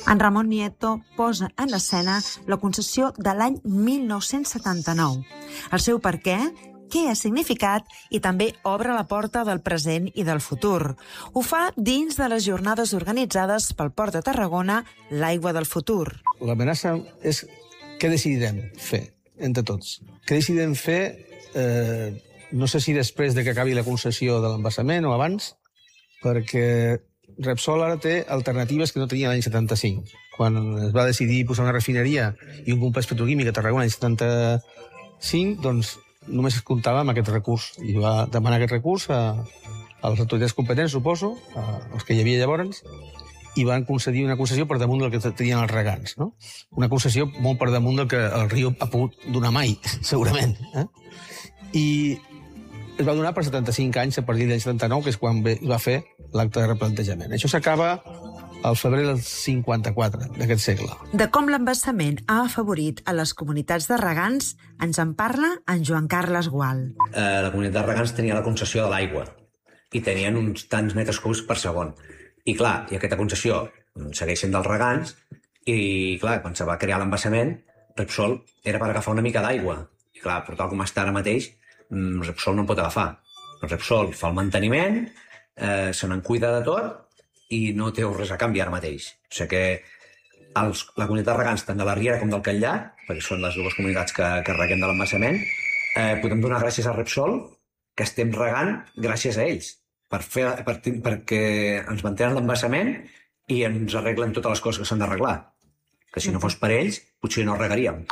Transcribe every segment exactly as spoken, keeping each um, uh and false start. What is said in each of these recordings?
En Ramon Nieto posa en escena la concessió de l'any mil nou-cents setanta-nou. El seu per què, què ha significat i també obre la porta del present i del futur. Ho fa dins de les jornades organitzades pel Port de Tarragona, l'Aigua del Futur. L'amenaça és què decidirem fer entre tots. Què decidirem fer, eh, no sé si després de que acabi la concessió de l'embassament o abans, perquè Repsol ara té alternatives que no tenia l'any setanta-cinc. Quan es va decidir posar una refineria i un complex petroquímic a Tarragona l'any setanta-cinc, doncs només es comptava amb aquest recurs. I va demanar aquest recurs a, a les autoritats competents, suposo, a, els que hi havia llavors, i van concedir una concessió per damunt del que tenien els regants. No? Una concessió molt per damunt del que el riu ha pogut donar mai, segurament. Eh? I es va donar per setanta-cinc anys, a partir del setanta-nou, que és quan va fer l'acte de replantejament. Això s'acaba al febrer del cinquanta-quatre d'aquest segle. De com l'embassament ha afavorit a les comunitats de regants ens en parla en Joan Carles Gual. Eh, la comunitat de regants tenia la concessió de l'aigua i tenien uns tants metres cúbics per segon. I clar, i aquesta concessió segueix sent dels regants i clar, quan se va crear l'embassament, Repsol era per agafar una mica d'aigua. I clar, per tal com està ara mateix, Repsol no en pot agafar. Repsol fa el manteniment, eh, se n'en cuida de tot i no té res a canvi ara mateix. O sigui que els, la comunitat de regants, tant de la Riera com del Catllar, perquè són les dues comunitats que, que reguem de l'embassament, eh, podem donar gràcies a Repsol que estem regant gràcies a ells, per fer, per, perquè ens mantenen l'embassament i ens arreglen totes les coses que s'han d'arreglar. Que si no fos per ells, potser no regaríem.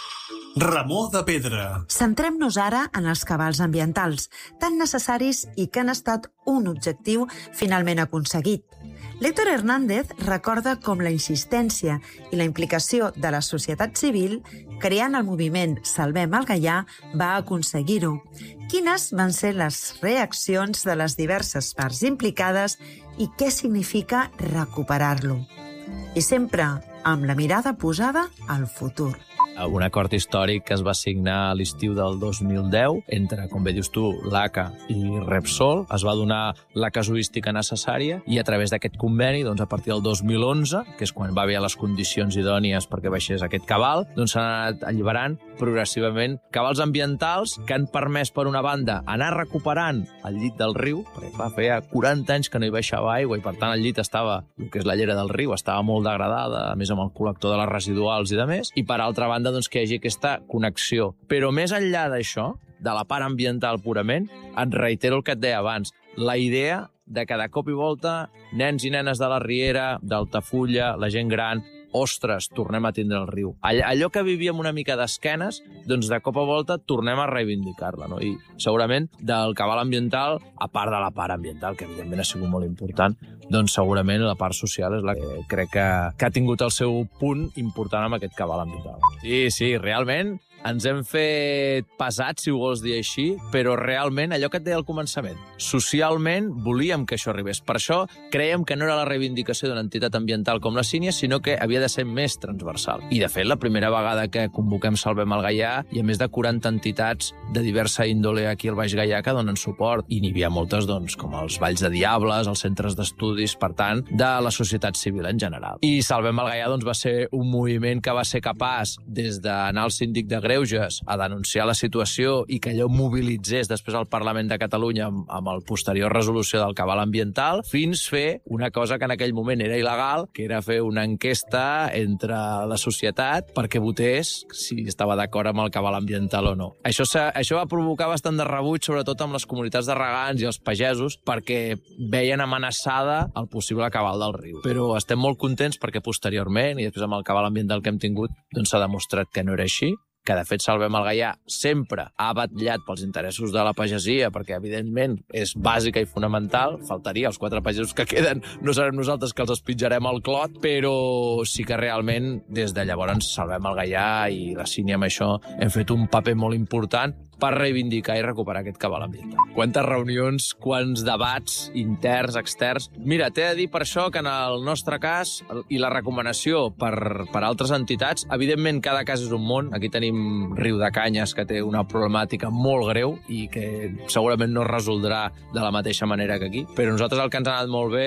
Ramó de Pedra. Centrem-nos ara en els cabals ambientals, tan necessaris i que han estat un objectiu finalment aconseguit. L'Héctor Hernández recorda com la insistència i la implicació de la societat civil, creant el moviment Salvem el Gaià, va aconseguir-ho. Quines van ser les reaccions de les diverses parts implicades i què significa recuperar-lo? I sempre amb la mirada posada al futur. Un acord històric que es va signar a l'estiu del dos mil deu entre, com bé dius tu, l'A C A i Repsol. Es va donar la casuística necessària i a través d'aquest conveni, doncs, a partir del dos mil onze, que és quan va haver les condicions idònies perquè baixés aquest cabal, doncs s'han anat alliberant progressivament cabals ambientals que han permès, per una banda, anar recuperant el llit del riu, perquè clar, feia quaranta anys que no hi baixava aigua i per tant el llit estava, el que és la llera del riu, estava molt degradada, a més amb el col·lector de les residuals i de més, i per altra banda doncs, que hi hagi aquesta connexió. Però més enllà d'això, de la part ambiental purament, et reitero el que et deia abans, la idea de que de cop i volta nens i nenes de la Riera, d'Altafulla, la gent gran, ostres, tornem a tindre el riu. Allò que vivíem una mica d'esquenes, doncs de cop a volta tornem a reivindicar-la, no? I segurament del cabal ambiental, a part de la part ambiental, que evidentment ha sigut molt important, doncs segurament la part social és la que crec que, que ha tingut el seu punt important amb aquest cabal ambiental. Sí, sí, realment ens hem fet pesats, si ho vols dir així, però realment, allò que et deia al començament, socialment volíem que això arribés. Per això creiem que no era la reivindicació d'una entitat ambiental com la Sínia, sinó que havia de ser més transversal. I, de fet, la primera vegada que convoquem Salvem el Gaià, hi ha més de quaranta entitats de diversa índole aquí al Baix Gaià que donen suport. I n'hi havia moltes, doncs, com els Valls de Diables, els centres d'estudis, per tant, de la societat civil en general. I Salvem el Gaià, doncs, va ser un moviment que va ser capaç, des d'anar al síndic de Greuges a denunciar la situació i que allò mobilitzés després al Parlament de Catalunya amb, amb el posterior resolució del cabal ambiental, fins fer una cosa que en aquell moment era il·legal, que era fer una enquesta entre la societat perquè votés si estava d'acord amb el cabal ambiental o no. Això, això va provocar bastant de rebuig, sobretot amb les comunitats de regants i els pagesos, perquè veien amenaçada el possible cabal del riu. Però estem molt contents perquè posteriorment, i després amb el cabal ambiental que hem tingut, doncs s'ha demostrat que no era així, que de fet Salvem el Gaià sempre ha batllat pels interessos de la pagesia, perquè evidentment és bàsica i fonamental, faltaria, els quatre pagesos que queden no serem nosaltres que els espitjarem al clot, però sí que realment des de llavors Salvem el Gaià i la Sínia amb això hem fet un paper molt important per reivindicar i recuperar aquest cabal ambiental. Quantes reunions, quants debats interns, externs... Mira, t'he de dir per això que en el nostre cas, i la recomanació per, per altres entitats, evidentment cada cas és un món. Aquí tenim Riu de Canyes, que té una problemàtica molt greu i que segurament no es resoldrà de la mateixa manera que aquí. Però nosaltres el que ens ha anat molt bé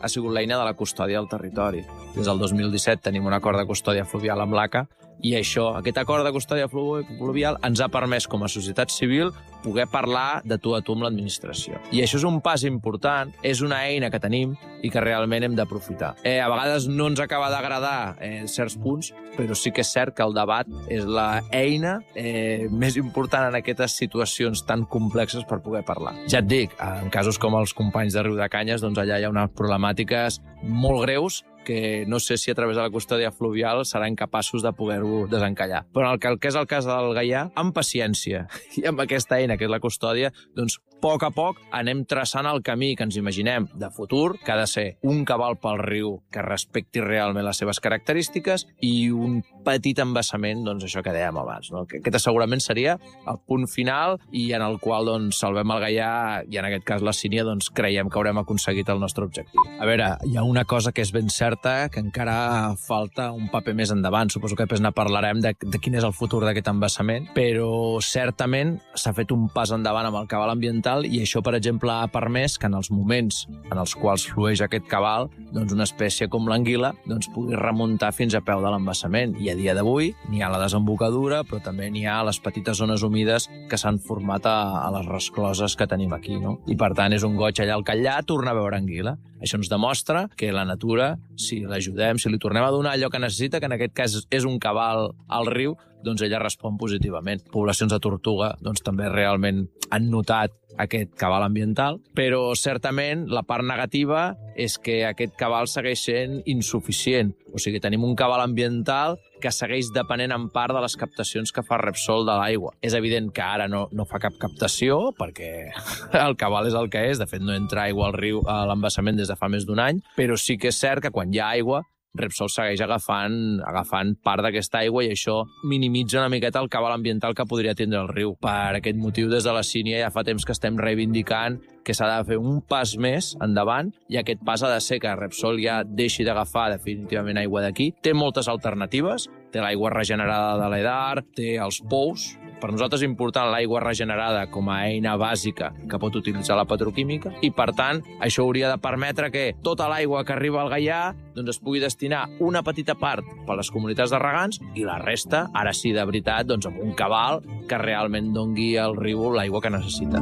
ha sigut l'eina de la custòdia del territori. Des del dos mil disset tenim un acord de custòdia fluvial amb l'A C A i això, aquest acord de custòdia fluvial ens ha permès com a societat civil poder parlar de tu a tu amb l'administració. I això és un pas important, és una eina que tenim i que realment hem d'aprofitar. Eh, a vegades no ens acaba d'agradar eh, certs punts, però sí que és cert que el debat és l'eina eh, més important en aquestes situacions tan complexes per poder parlar. Ja et dic, en casos com els companys de Riudecanyes, doncs allà hi ha unes problemàtiques molt greus que no sé si a través de la custòdia fluvial seran capaços de poder-ho desencallar. Però el que, el que és el cas del Gaià, amb paciència i amb aquesta eina que és la custòdia, doncs a poc a poc anem traçant el camí que ens imaginem de futur, que ha de ser un cabal pel riu que respecti realment les seves característiques i un petit embassament, doncs això que dèiem abans, no? Aquest segurament seria el punt final i en el qual doncs, salvem el Gaià i en aquest cas la Sínia doncs, creiem que haurem aconseguit el nostre objectiu. A veure, hi ha una cosa que és ben certa, que encara falta un paper més endavant. Suposo que després ne parlarem de, de quin és el futur d'aquest embassament, però certament s'ha fet un pas endavant amb el cabal ambiental i això, per exemple, ha permès que en els moments en els quals flueix aquest cabal, doncs una espècie com l'anguila doncs, pugui remuntar fins a peu de l'embassament. I a dia d'avui n'hi ha la desembocadura, però també n'hi ha les petites zones humides que s'han format a, a les rescloses que tenim aquí, no? I, per tant, és un goig allà al Catllà tornar a veure anguila. Això ens demostra que la natura, si l'ajudem, si li tornem a donar allò que necessita, que en aquest cas és un cabal al riu, doncs ella respon positivament. Poblacions de tortuga doncs, també realment han notat aquest cabal ambiental, però certament la part negativa és que aquest cabal segueix sent insuficient. O sigui, tenim un cabal ambiental que segueix depenent en part de les captacions que fa Repsol de l'aigua. És evident que ara no, no fa cap captació, perquè el cabal és el que és. De fet, no entra aigua al riu a l'embassament des de fa més d'un any, però sí que és cert que quan hi ha aigua Repsol segueix agafant, agafant part d'aquesta aigua i això minimitza una miqueta el cabal ambiental que podria tindre el riu. Per aquest motiu, des de la Sínia ja fa temps que estem reivindicant que s'ha de fer un pas més endavant i aquest pas ha de ser que Repsol ja deixi d'agafar definitivament aigua d'aquí. Té moltes alternatives, té l'aigua regenerada de l'Edar, té els pous. Per nosaltres és important l'aigua regenerada com a eina bàsica que pot utilitzar la petroquímica i, per tant, això hauria de permetre que tota l'aigua que arriba al Gaià doncs, es pugui destinar una petita part per les comunitats de regants i la resta, ara sí, de veritat, doncs, amb un cabal que realment dongui al riu l'aigua que necessita.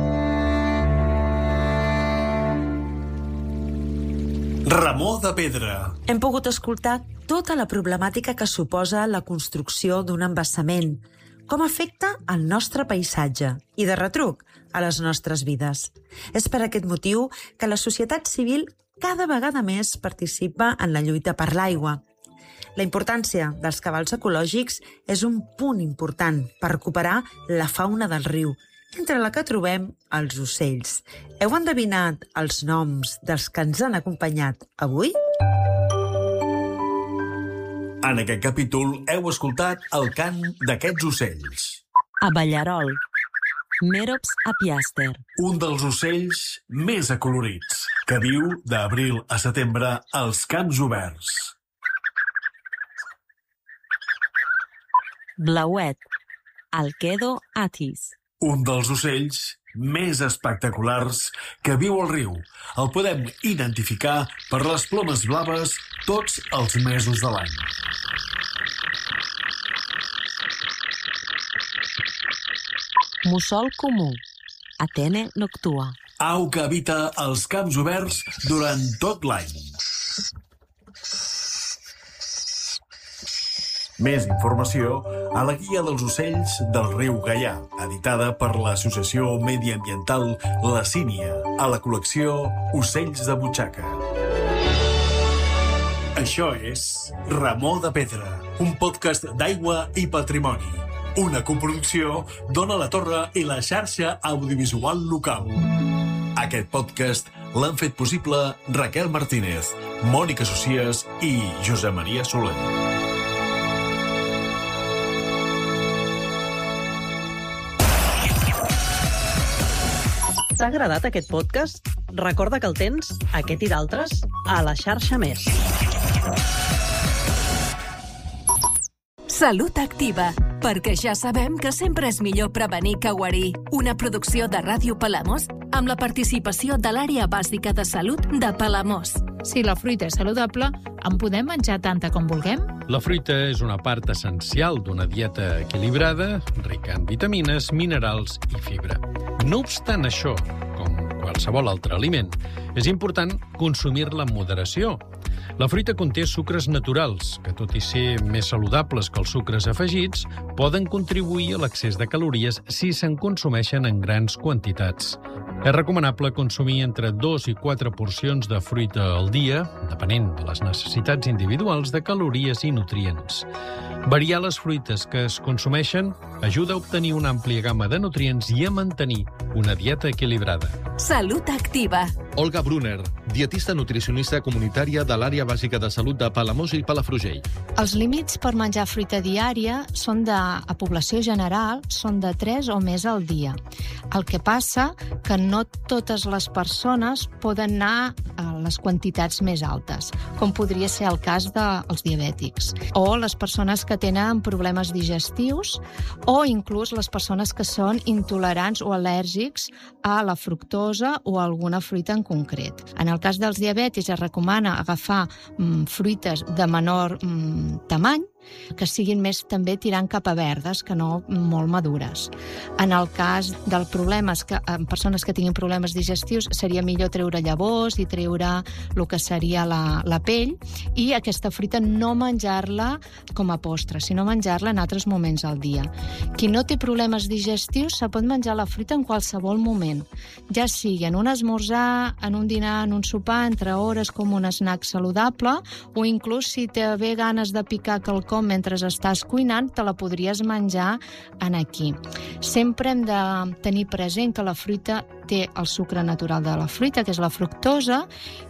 Ramó de Pedra. Hem pogut escoltar tota la problemàtica que suposa la construcció d'un embassament, com afecta el nostre paisatge i, de retruc, a les nostres vides. És per aquest motiu que la societat civil cada vegada més participa en la lluita per l'aigua. La importància dels cabals ecològics és un punt important per recuperar la fauna del riu, entre la que trobem els ocells. Heu endevinat els noms dels que ens han acompanyat avui? En aquest capítol heu escoltat el cant d'aquests ocells. Abellarol, Merops apiaster. Un dels ocells més acolorits, que viu d'abril a setembre als camps oberts. Blauet, Alcedo atis. Un dels ocells més espectaculars que viu al riu. El podem identificar per les plomes blaves tots els mesos de l'any. Mussol comú, Atene noctua. Au que habita els camps oberts durant tot l'any. Més informació a la Guia dels Ocells del Riu Gaià, editada per l'Associació Mediambiental La Sínia, a la col·lecció Ocells de Butxaca. Això és Ramó de Pedra, un podcast d'aigua i patrimoni. Una coproducció d'Ona la Torre i la xarxa audiovisual local. Aquest podcast l'han fet possible Raquel Martínez, Mònica Socias i Josep Maria Soler. T'ha agradat aquest podcast? Recorda que el tens, aquest i d'altres, a la xarxa Més. Salut Activa, perquè ja sabem que sempre és millor prevenir que guarir. Una producció de Ràdio Palamós amb la participació de l'Àrea Bàsica de Salut de Palamós. Si la fruita és saludable, en podem menjar tanta com vulguem? La fruita és una part essencial d'una dieta equilibrada, rica en vitamines, minerals i fibra. No obstant això, com qualsevol altre aliment, és important consumir-la amb moderació. La fruita conté sucres naturals, que tot i ser més saludables que els sucres afegits, poden contribuir a l'excés de calories si se'n consumeixen en grans quantitats. És recomanable consumir entre dos i quatre porcions de fruita al dia, depenent de les necessitats individuals de calories i nutrients. Variar les fruites que es consumeixen ajuda a obtenir una àmplia gamma de nutrients i a mantenir una dieta equilibrada. Salut activa. Olga Brunner, dietista nutricionista comunitària de l'àrea bàsica de salut de Palamós i Palafrugell. Els límits per menjar fruita diària són de, a població general són de tres o més al dia. El que passa que no totes les persones poden anar a les quantitats més altes, com podria ser el cas dels diabètics, o les persones que tenen problemes digestius, o inclús les persones que són intolerants o al·lèrgics a la fructosa o a alguna fruita en concret. En el cas dels diabètics es recomana agafar mm, fruites de menor mm, tamany, que siguin més també tirant cap a verdes, que no molt madures. En el cas dels problemes, que, en persones que tinguin problemes digestius, seria millor treure llavors i treure el que seria la, la pell, i aquesta fruita no menjar-la com a postre, sinó menjar-la en altres moments al dia. Qui no té problemes digestius se pot menjar la fruita en qualsevol moment, ja sigui en un esmorzar, en un dinar, en un sopar, entre hores, com un snack saludable, o inclús si té bé ganes de picar quelcom mentre estàs cuinant, te la podries menjar en aquí. Sempre hem de tenir present que la fruita té el sucre natural de la fruita, que és la fructosa,